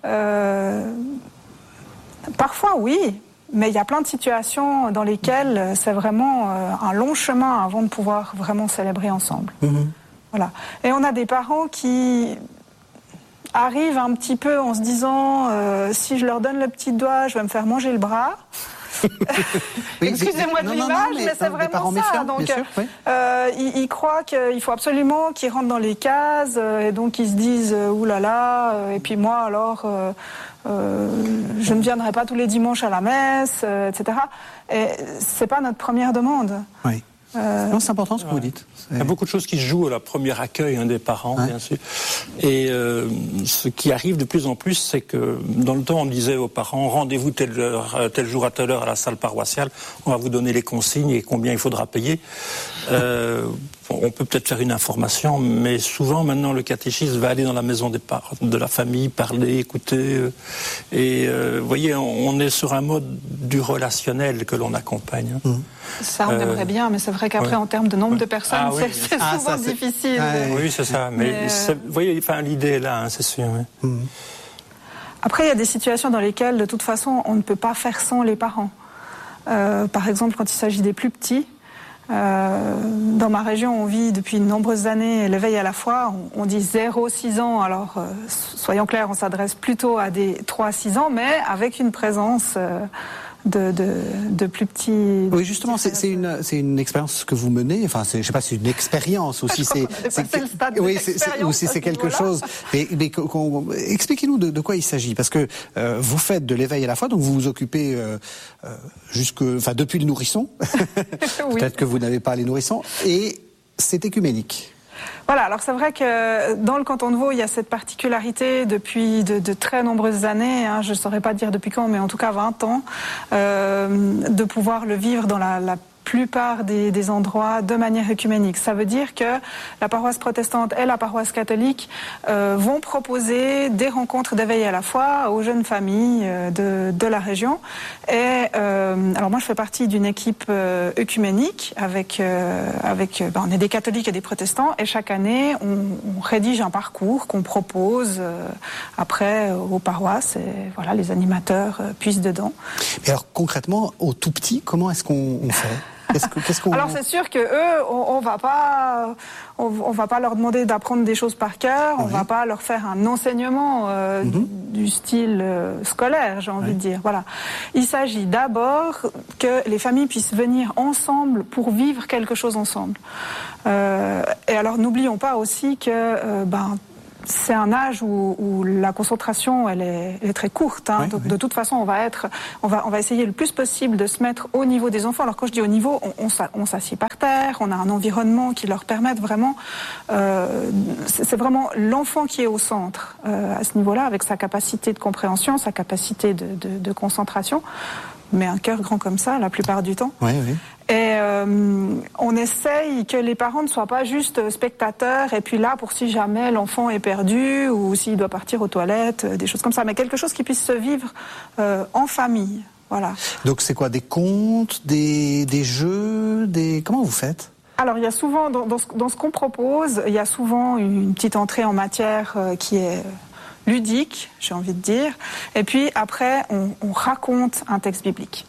Parfois oui, mais il y a plein de situations dans lesquelles c'est vraiment un long chemin avant de pouvoir vraiment célébrer ensemble. Voilà. Et on a des parents qui arrivent un petit peu en se disant si je leur donne le petit doigt, je vais me faire manger le bras. Oui, excusez-moi de l'image, mais c'est vraiment ça. Donc, sûr, oui. Ils croient qu'il faut absolument qu'ils rentrent dans les cases, et donc ils se disent oulala, et puis moi alors, je ne viendrai pas tous les dimanches à la messe, etc. Et c'est pas notre première demande. Oui. Non, c'est important ce que vous dites. Il y a beaucoup de choses qui se jouent à la première accueil des parents, bien sûr. Et ce qui arrive de plus en plus, c'est que dans le temps, on disait aux parents, rendez-vous tel jour à telle heure à la salle paroissiale, on va vous donner les consignes et combien il faudra payer. On peut peut-être faire une information, mais souvent maintenant le catéchisme va aller dans la maison de la famille, parler, écouter. Vous voyez, on est sur un mode du relationnel que l'on accompagne. Ça, on aimerait bien, mais c'est vrai qu'après, en termes de nombre de personnes, c'est souvent difficile. Oui, c'est ça. Mais vous voyez, l'idée est là, c'est sûr. Après, il y a des situations dans lesquelles, de toute façon, on ne peut pas faire sans les parents. Par exemple, quand il s'agit des plus petits. Dans ma région, on vit depuis de nombreuses années l'éveil à la foi. On dit 0-6 ans, alors soyons clairs, on s'adresse plutôt à des 3-6 ans, mais avec une présence de plus petits. Oui, justement, c'est une expérience que vous menez. Enfin, je sais pas, c'est une expérience aussi. C'est quelque chose. Mais expliquez-nous de quoi il s'agit, parce que vous faites de l'éveil à la foi, donc vous vous occupez depuis le nourrisson. Oui. Peut-être que vous n'avez pas les nourrissons, et c'est œcuménique. Voilà, alors c'est vrai que dans le canton de Vaud, il y a cette particularité depuis de très nombreuses années, je ne saurais pas dire depuis quand, mais en tout cas 20 ans, de pouvoir le vivre dans la plupart des endroits de manière œcuménique. Ça veut dire que la paroisse protestante et la paroisse catholique vont proposer des rencontres d'éveil à la foi aux jeunes familles de la région. Et alors moi, je fais partie d'une équipe œcuménique avec on est des catholiques et des protestants, et chaque année, on rédige un parcours qu'on propose après aux paroisses, et voilà, les animateurs puissent dedans. Et alors concrètement, au tout petit, comment est-ce qu'on fait ? Alors c'est sûr que eux, on va pas leur demander d'apprendre des choses par cœur, on va pas leur faire un enseignement du style scolaire, j'ai envie de dire. Voilà. Il s'agit d'abord que les familles puissent venir ensemble pour vivre quelque chose ensemble. Et alors n'oublions pas aussi que c'est un âge où la concentration elle est très courte. Hein. Donc, de toute façon, on va essayer le plus possible de se mettre au niveau des enfants. Alors quand je dis au niveau, on s'assied par terre, on a un environnement qui leur permette vraiment. C'est vraiment l'enfant qui est au centre à ce niveau-là, avec sa capacité de compréhension, sa capacité de concentration. Mais un cœur grand comme ça, la plupart du temps. Oui. Et on essaye que les parents ne soient pas juste spectateurs et puis là pour si jamais l'enfant est perdu ou s'il doit partir aux toilettes, des choses comme ça. Mais quelque chose qui puisse se vivre en famille. Voilà. Donc c'est quoi, des contes, des jeux, comment vous faites ? Alors il y a souvent, dans ce qu'on propose, il y a souvent une petite entrée en matière qui est ludique, j'ai envie de dire. Et puis après, on raconte un texte biblique.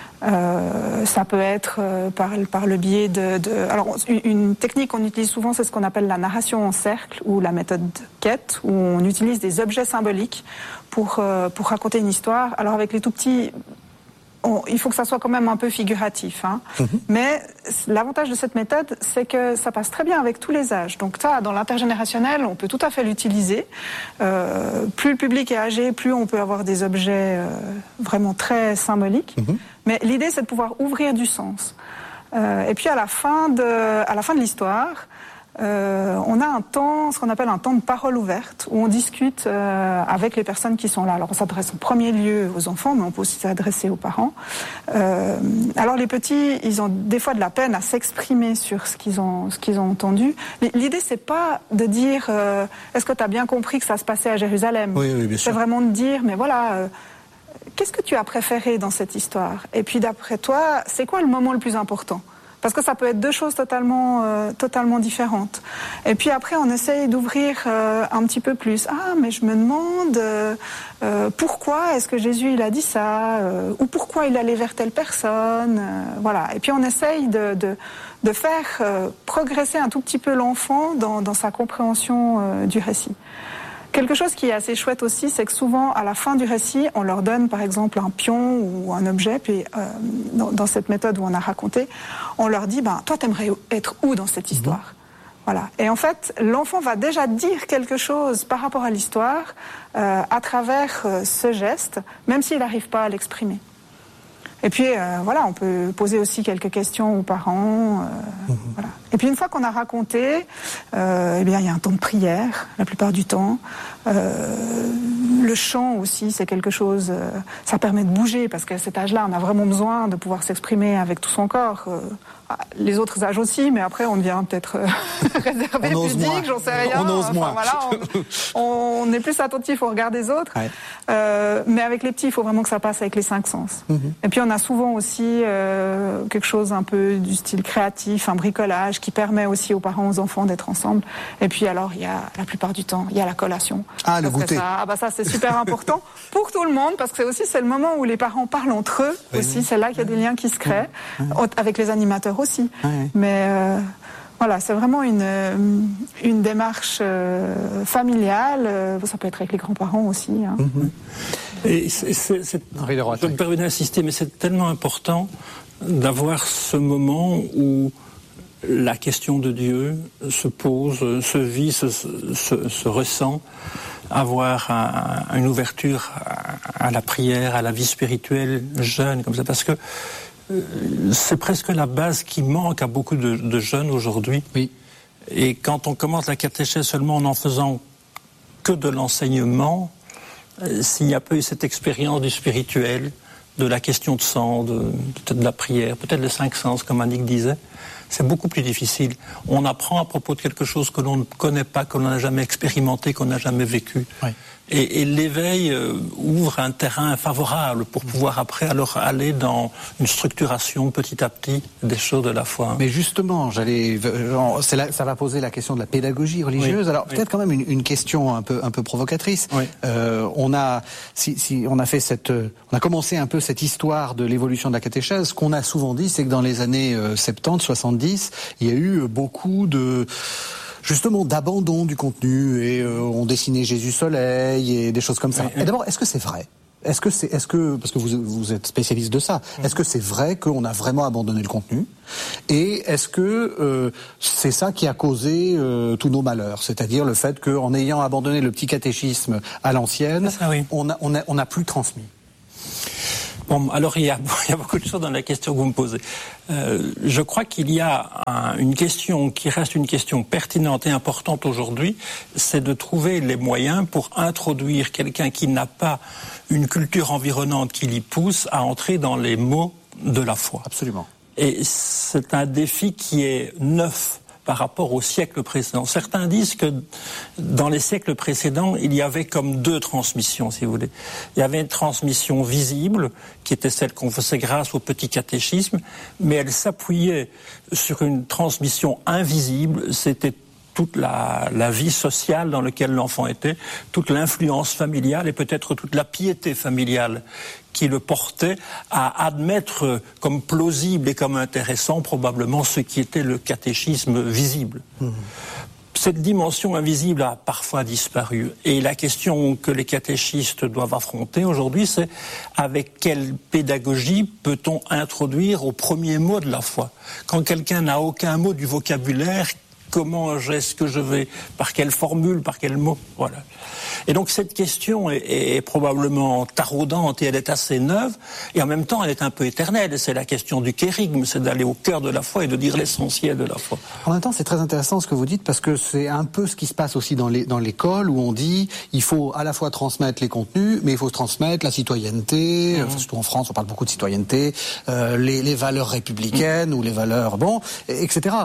Ça peut être par le biais alors une technique qu'on utilise souvent, c'est ce qu'on appelle la narration en cercle ou la méthode Quête, où on utilise des objets symboliques pour raconter une histoire. Alors avec les tout petits, il faut que ça soit quand même un peu figuratif, hein. Mais l'avantage de cette méthode, c'est que ça passe très bien avec tous les âges. Donc ça, dans l'intergénérationnel, on peut tout à fait l'utiliser. Plus le public est âgé, plus on peut avoir des objets vraiment très symboliques. Mais l'idée, c'est de pouvoir ouvrir du sens. Et puis à la fin de l'histoire, on a un temps, ce qu'on appelle un temps de parole ouverte, où on discute avec les personnes qui sont là. Alors on s'adresse en premier lieu aux enfants, mais on peut aussi s'adresser aux parents. Alors les petits, ils ont des fois de la peine à s'exprimer sur ce qu'ils ont entendu. L'idée, c'est pas de dire est-ce que tu as bien compris que ça se passait à Jérusalem ? Oui, bien sûr. C'est vraiment de dire, mais voilà, qu'est-ce que tu as préféré dans cette histoire ? Et puis d'après toi, c'est quoi le moment le plus important ? Parce que ça peut être deux choses totalement différentes. Et puis après, on essaye d'ouvrir un petit peu plus. Ah, mais je me demande pourquoi est-ce que Jésus il a dit ça, ou pourquoi il allait vers telle personne. Voilà. Et puis on essaye de faire progresser un tout petit peu l'enfant dans sa compréhension du récit. Quelque chose qui est assez chouette aussi, c'est que souvent, à la fin du récit, on leur donne par exemple un pion ou un objet, puis dans cette méthode où on a raconté, on leur dit, toi, t'aimerais être où dans cette histoire ? Voilà. Et en fait, l'enfant va déjà dire quelque chose par rapport à l'histoire à travers ce geste, même s'il n'arrive pas à l'exprimer. Et puis, on peut poser aussi quelques questions aux parents. Voilà. Et puis, une fois qu'on a raconté, il y a un temps de prière, la plupart du temps. Le chant aussi, c'est quelque chose... ça permet de bouger, parce qu'à cet âge-là, on a vraiment besoin de pouvoir s'exprimer avec tout son corps. Les autres âges aussi, mais après, on devient peut-être réservé, pudique, j'en sais rien. On ose moins. Voilà, on est plus attentif au regard des autres. Ouais. Mais avec les petits, il faut vraiment que ça passe avec les 5 sens. Et puis, on a souvent aussi quelque chose un peu du style créatif, un bricolage, qui permet aussi aux parents, aux enfants d'être ensemble. Et puis, alors, il y a, la plupart du temps, il y a la collation. Ah, le goûter. Ça, c'est super important pour tout le monde, parce que c'est le moment où les parents parlent entre eux aussi. C'est là qu'il y a des liens qui se créent, avec les animateurs aussi. Mais voilà, c'est vraiment une démarche familiale. Ça peut être avec les grands-parents aussi. Hein. Et je me permets d'insister, mais c'est tellement important d'avoir ce moment où la question de Dieu se pose, se vit, se ressent, avoir une ouverture à la prière, à la vie spirituelle jeune, comme ça, parce que c'est presque la base qui manque à beaucoup de jeunes aujourd'hui. Oui. Et quand on commence la catéchèse seulement en faisant que de l'enseignement, s'il n'y a pas eu cette expérience du spirituel, de la question de sang, peut-être de la prière, peut-être les 5 sens, comme Annick disait, c'est beaucoup plus difficile. On apprend à propos de quelque chose que l'on ne connaît pas, que l'on n'a jamais expérimenté, qu'on n'a jamais vécu. Oui. Et l'éveil ouvre un terrain favorable pour pouvoir après alors aller dans une structuration petit à petit des choses de la foi. Mais justement, ça va poser la question de la pédagogie religieuse. Oui. Alors peut-être quand même une question un peu provocatrice. Oui. On a commencé un peu cette histoire de l'évolution de la catéchèse. Ce qu'on a souvent dit, c'est que dans les années 70, 70, il y a eu beaucoup justement d'abandon du contenu et on dessinait Jésus soleil et des choses comme ça. Et d'abord, est-ce que c'est vrai ? Est-ce que, parce que vous êtes spécialiste de ça, est-ce que c'est vrai qu'on a vraiment abandonné le contenu? Et est-ce que c'est ça qui a causé tous nos malheurs? C'est-à-dire le fait qu'en ayant abandonné le petit catéchisme à l'ancienne, on n'a plus transmis. Bon, alors il y a beaucoup de choses dans la question que vous me posez. Je crois qu'il y a une question qui reste une question pertinente et importante aujourd'hui, c'est de trouver les moyens pour introduire quelqu'un qui n'a pas une culture environnante qui l'y pousse à entrer dans les mots de la foi. Absolument. Et c'est un défi qui est neuf par rapport au siècle précédent. Certains disent que dans les siècles précédents, il y avait comme deux transmissions, si vous voulez. Il y avait une transmission visible, qui était celle qu'on faisait grâce au petit catéchisme, mais elle s'appuyait sur une transmission invisible, c'était toute la vie sociale dans laquelle l'enfant était, toute l'influence familiale et peut-être toute la piété familiale qui le portait à admettre comme plausible et comme intéressant probablement ce qui était le catéchisme visible. Cette dimension invisible a parfois disparu. Et la question que les catéchistes doivent affronter aujourd'hui, c'est avec quelle pédagogie peut-on introduire au premier mot de la foi? Quand quelqu'un n'a aucun mot du vocabulaire, comment est-ce que je vais, par quelle formule, par quel mot, voilà. Et donc cette question est probablement taraudante et elle est assez neuve, et en même temps elle est un peu éternelle. C'est la question du kérigme, c'est d'aller au cœur de la foi et de dire l'essentiel de la foi. En même temps, c'est très intéressant ce que vous dites, parce que c'est un peu ce qui se passe aussi dans l'école, où on dit il faut à la fois transmettre les contenus, mais il faut transmettre la citoyenneté, surtout en France, on parle beaucoup de citoyenneté, les valeurs républicaines ou les valeurs, etc.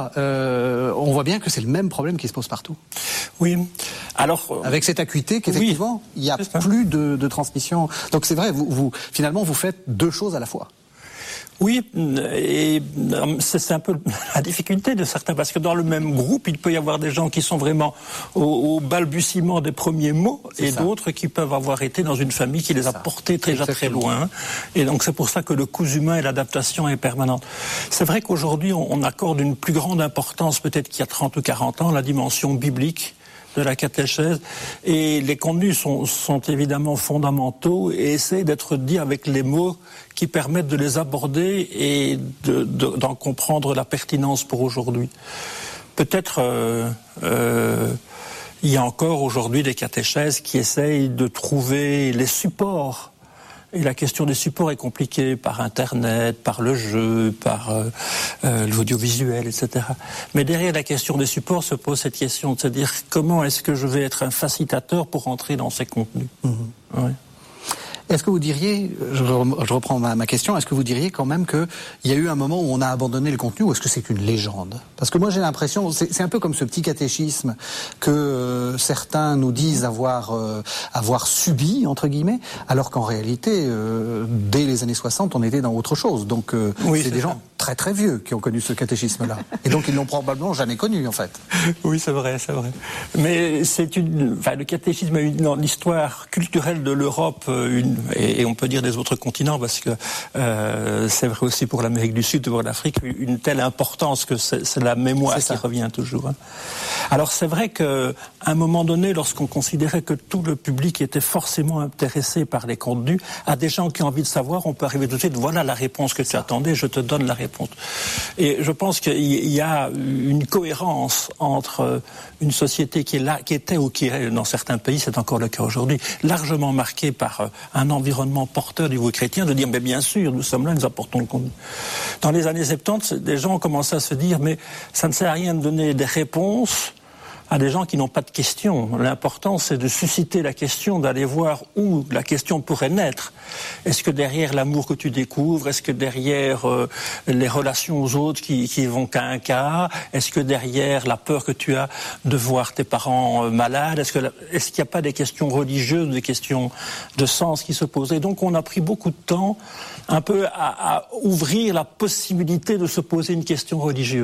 On voit bien que c'est le même problème qui se pose partout. Oui. Alors, avec cette acuité qu'effectivement, il n'y a plus de transmission. Donc c'est vrai, finalement, vous faites deux choses à la fois. Oui, et c'est un peu la difficulté de certains, parce que dans le même groupe, il peut y avoir des gens qui sont vraiment au balbutiement des premiers mots, et d'autres qui peuvent avoir été dans une famille qui les a portés déjà très loin. Et donc c'est pour ça que le cousu humain et l'adaptation est permanente. C'est vrai qu'aujourd'hui, on accorde une plus grande importance, peut-être qu'il y a 30 ou 40 ans, la dimension biblique de la catéchèse, et les contenus sont évidemment fondamentaux et essaient d'être dits avec les mots qui permettent de les aborder et d'en comprendre la pertinence pour aujourd'hui. Peut-être il y a encore aujourd'hui des catéchèses qui essayent de trouver les supports. Et la question des supports est compliquée par Internet, par le jeu, par l'audiovisuel, etc. Mais derrière la question des supports se pose cette question de se dire comment est-ce que je vais être un facilitateur pour entrer dans ces contenus. Ouais. Est-ce que vous diriez, je reprends ma question, est-ce que vous diriez quand même qu'il y a eu un moment où on a abandonné le contenu, ou est-ce que c'est une légende? Parce que moi j'ai l'impression, c'est un peu comme ce petit catéchisme que certains nous disent avoir subi, entre guillemets, alors qu'en réalité, dès les années 60, on était dans autre chose. Donc c'est des gens très très vieux qui ont connu ce catéchisme-là. Et donc ils l'ont probablement jamais connu, en fait. Oui, c'est vrai, c'est vrai. Mais le catéchisme a eu dans l'histoire culturelle de l'Europe et on peut dire des autres continents, parce que c'est vrai aussi pour l'Amérique du Sud, pour l'Afrique, une telle importance que c'est la mémoire qui revient toujours. Alors c'est vrai qu'à un moment donné, lorsqu'on considérait que tout le public était forcément intéressé par les contenus, à des gens qui ont envie de savoir, on peut arriver tout de suite, voilà la réponse que tu attendais, je te donne la réponse. Et je pense qu'il y a une cohérence entre une société qui est là, qui était ou qui est dans certains pays, c'est encore le cas aujourd'hui, largement marquée par un environnement porteur du niveau chrétien, de dire mais bien sûr, nous sommes là, nous apportons le contenu. Dans les années 70, des gens ont commencé à se dire mais ça ne sert à rien de donner des réponses à des gens qui n'ont pas de questions. L'important, c'est de susciter la question, d'aller voir où la question pourrait naître. Est-ce que derrière l'amour que tu découvres, est-ce que derrière les relations aux autres qui vont qu'à un cas, est-ce que derrière la peur que tu as de voir tes parents malades, est-ce qu'il n'y a pas des questions religieuses, des questions de sens qui se posent? Et donc on a pris beaucoup de temps un peu à ouvrir la possibilité de se poser une question religieuse.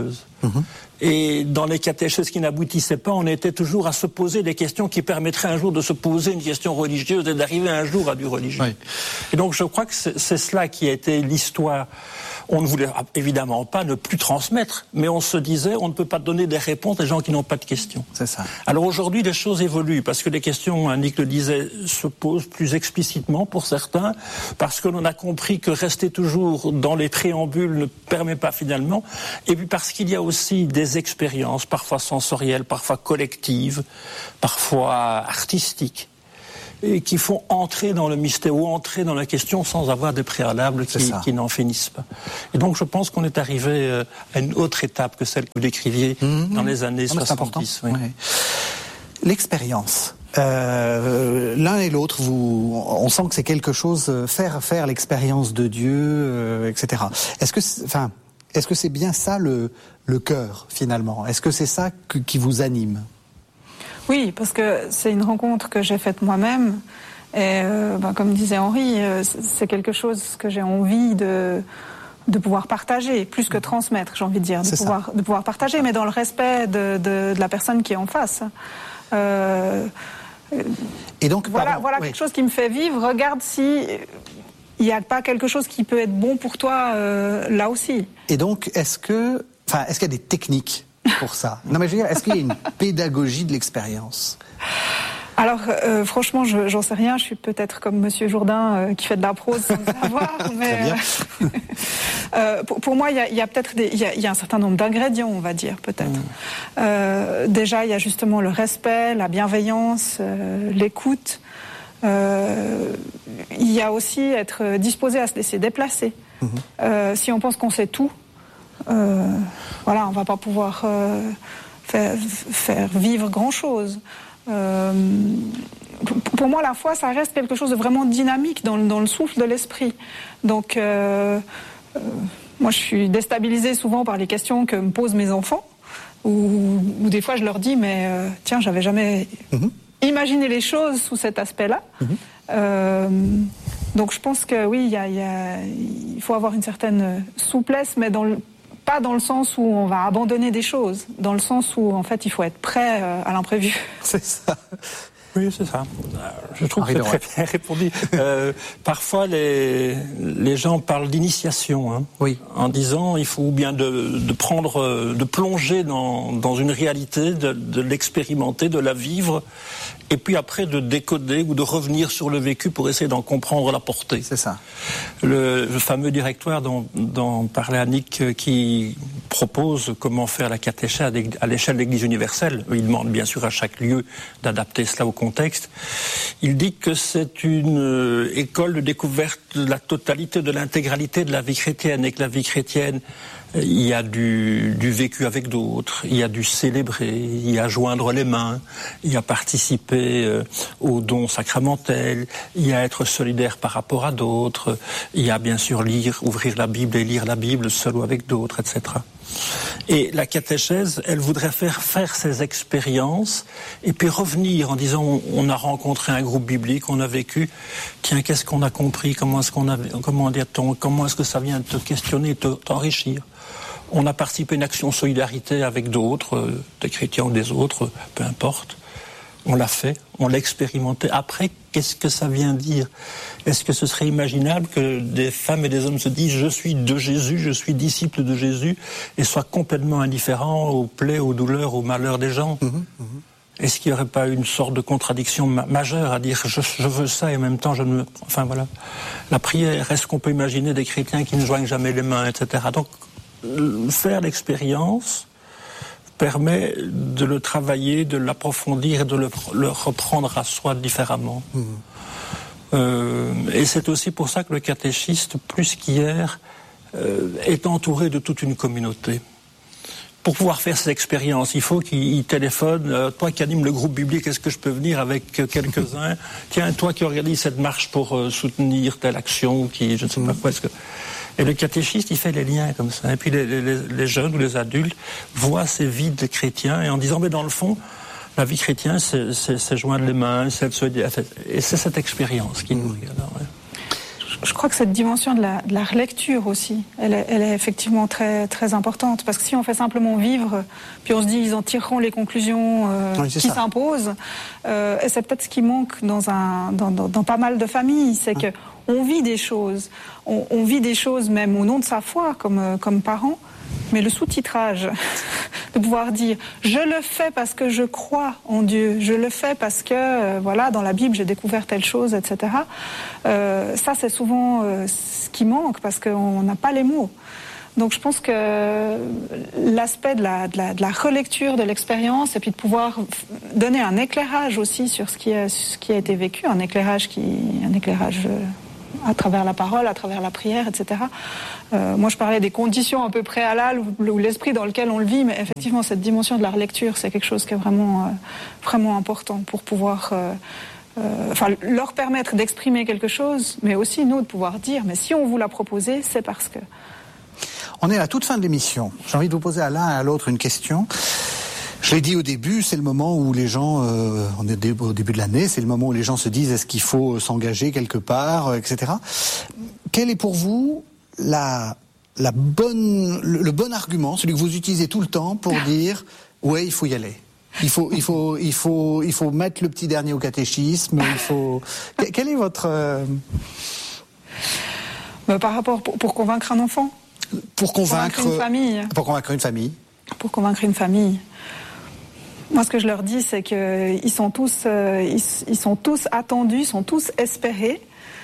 Et dans les catéchèses qui n'aboutissaient pas, on était toujours à se poser des questions qui permettraient un jour de se poser une question religieuse et d'arriver un jour à du religieux. Oui. Et donc je crois que c'est cela qui a été l'histoire. On ne voulait évidemment pas ne plus transmettre, mais on se disait on ne peut pas donner des réponses à des gens qui n'ont pas de questions. C'est ça. Alors aujourd'hui, les choses évoluent parce que les questions, Nick le disait, se posent plus explicitement pour certains, parce que l'on a compris que rester toujours dans les préambules ne permet pas finalement, et puis parce qu'il y a aussi des expériences, parfois sensorielles, parfois collectives, parfois artistiques, et qui font entrer dans le mystère ou entrer dans la question sans avoir des préalables qui n'en finissent pas. Et donc je pense qu'on est arrivé à une autre étape que celle que vous décriviez dans les années 70. Oui. Oui. L'expérience. L'un et l'autre, on sent que c'est quelque chose, faire l'expérience de Dieu, etc. Est-ce que c'est bien ça le cœur finalement? Est-ce que c'est ça qui vous anime? Oui, parce que c'est une rencontre que j'ai faite moi-même. Et comme disait Henri, c'est quelque chose que j'ai envie de pouvoir partager, plus que transmettre, j'ai envie de dire. De pouvoir partager, mais dans le respect de la personne qui est en face. Et donc, voilà quelque chose qui me fait vivre. Regarde si il n'y a pas quelque chose qui peut être bon pour toi là aussi. Et donc, est-ce qu'il y a des techniques pour ça? Non, mais je veux dire, est-ce qu'il y a une pédagogie de l'expérience? Alors, franchement, j'en sais rien. Je suis peut-être comme Monsieur Jourdain qui fait de la prose sans le savoir. Mais pour moi, il y a peut-être il y a un certain nombre d'ingrédients, on va dire peut-être. Déjà, il y a justement le respect, la bienveillance, l'écoute. Il y a aussi être disposé à se laisser déplacer. Si on pense qu'on sait tout. On va pas pouvoir faire vivre grand-chose. Pour moi, la foi, ça reste quelque chose de vraiment dynamique dans le souffle de l'esprit. Donc, moi, je suis déstabilisée souvent par les questions que me posent mes enfants, ou des fois, je leur dis, mais tiens, j'avais jamais imaginé les choses sous cet aspect-là. Donc, je pense que oui, il faut avoir une certaine souplesse, mais pas dans le sens où on va abandonner des choses, dans le sens où, en fait, il faut être prêt à l'imprévu. C'est ça. Oui, c'est ça. Je trouve que c'est très bien répondu. Parfois, les gens parlent d'initiation, en disant il faut bien de plonger dans une réalité, de l'expérimenter, de la vivre, et puis après de décoder ou de revenir sur le vécu pour essayer d'en comprendre la portée. C'est ça. Le fameux directoire dont parlait Annick, qui propose comment faire la catéchèse à l'échelle de l'Église universelle. Il demande bien sûr à chaque lieu d'adapter cela au contexte. Il dit que c'est une école de découverte de la totalité, de l'intégralité de la vie chrétienne, et que la vie chrétienne, il y a du vécu avec d'autres, il y a du célébrer, il y a joindre les mains, il y a participer aux dons sacramentels, il y a être solidaire par rapport à d'autres, il y a bien sûr ouvrir la Bible et lire la Bible seul ou avec d'autres, etc. Et la catéchèse, elle voudrait faire ces expériences et puis revenir en disant on a rencontré un groupe biblique, on a vécu, tiens, qu'est-ce qu'on a compris, comment est-ce que ça vient te questionner, t'enrichir. On a participé à une action solidarité avec d'autres, des chrétiens ou des autres, peu importe. On l'a fait, on l'a expérimenté. Après, qu'est-ce que ça vient dire? Est-ce que ce serait imaginable que des femmes et des hommes se disent « je suis de Jésus, je suis disciple de Jésus » et soient complètement indifférents aux plaies, aux douleurs, aux malheurs des gens? Est-ce qu'il n'y aurait pas une sorte de contradiction majeure à dire « je veux ça et en même temps je ne me... » Enfin voilà. La prière, est-ce qu'on peut imaginer des chrétiens qui ne joignent jamais les mains, etc. Donc, faire l'expérience permet de le travailler, de l'approfondir et de le reprendre à soi différemment. Et c'est aussi pour ça que le catéchiste, plus qu'hier, est entouré de toute une communauté. Pour pouvoir faire ces expériences, il faut qu'il téléphone. Toi qui anime le groupe biblique, est-ce que je peux venir avec quelques-uns? Tiens, toi qui organise cette marche pour soutenir telle action, qui je ne sais pas quoi. Et le catéchiste, il fait les liens comme ça. Et puis les jeunes ou les adultes voient ces vies de chrétiens et en disant, mais dans le fond, la vie chrétienne, c'est joindre les mains, et c'est cette expérience qui nourrit. Alors, Je crois que cette dimension de la relecture aussi, elle est effectivement très, très importante. Parce que si on fait simplement vivre, puis on se dit ils en tireront les conclusions qui s'imposent, et c'est peut-être ce qui manque dans pas mal de familles, c'est que on vit des choses. On vit des choses même au nom de sa foi comme parents, mais le sous-titrage, de pouvoir dire « je le fais parce que je crois en Dieu, je le fais parce que, voilà, dans la Bible j'ai découvert telle chose, etc. » Ça c'est souvent ce qui manque parce qu'on n'a pas les mots. Donc je pense que l'aspect de la relecture de l'expérience et puis de pouvoir donner un éclairage aussi sur ce qui a été vécu, un éclairage à travers la parole, à travers la prière, etc. Moi, je parlais des conditions un peu préalables ou l'esprit dans lequel on le vit, mais effectivement, cette dimension de la relecture, c'est quelque chose qui est vraiment, vraiment important pour pouvoir leur permettre d'exprimer quelque chose, mais aussi nous de pouvoir dire, mais si on vous l'a proposé, c'est parce que... On est à la toute fin de l'émission. J'ai envie de vous poser à l'un et à l'autre une question. Je l'ai dit au début, c'est le moment où les gens, on est au début de l'année, c'est le moment où les gens se disent est-ce qu'il faut s'engager quelque part, etc. Quel est pour vous le bon argument, celui que vous utilisez tout le temps pour dire ouais, il faut y aller. Il faut mettre le petit dernier au catéchisme. Quel est votre par rapport pour convaincre un enfant, pour convaincre une famille, pour convaincre une famille. Moi, ce que je leur dis, c'est qu'ils sont tous, ils sont tous attendus, ils sont tous espérés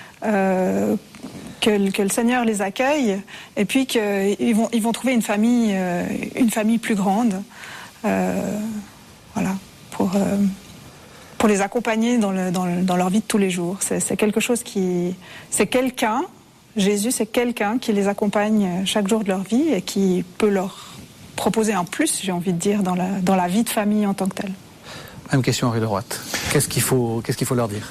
que le Seigneur les accueille, et puis qu'ils vont trouver une famille plus grande, voilà, pour les accompagner dans leur vie de tous les jours. C'est quelque chose Jésus, c'est quelqu'un qui les accompagne chaque jour de leur vie et qui peut leur proposer un plus, j'ai envie de dire, dans la vie de famille en tant que telle. Même question, Henri Leroy. Qu'est-ce qu'il faut leur dire?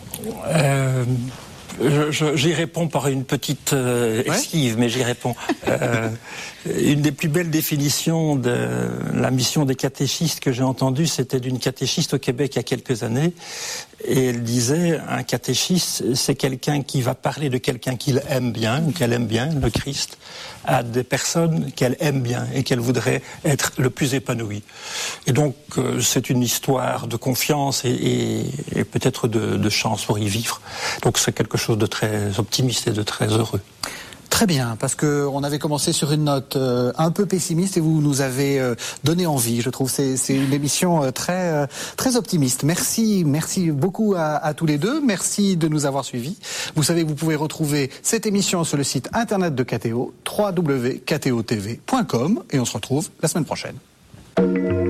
J'y réponds par une petite esquive, mais j'y réponds. Une des plus belles définitions de la mission des catéchistes que j'ai entendue, c'était d'une catéchiste au Québec il y a quelques années. Et elle disait, un catéchiste, c'est quelqu'un qui va parler de quelqu'un qu'il aime bien, ou qu'elle aime bien, le Christ, à des personnes qu'elle aime bien et qu'elle voudrait être le plus épanouie. Et donc, c'est une histoire de confiance et peut-être de chance pour y vivre. Donc, c'est quelque chose de très optimiste et de très heureux. Très bien, parce que on avait commencé sur une note un peu pessimiste et vous nous avez donné envie. Je trouve c'est une émission très très optimiste. Merci beaucoup à tous les deux. Merci de nous avoir suivis. Vous savez que vous pouvez retrouver cette émission sur le site internet de KTO, www.ktotv.com, et on se retrouve la semaine prochaine.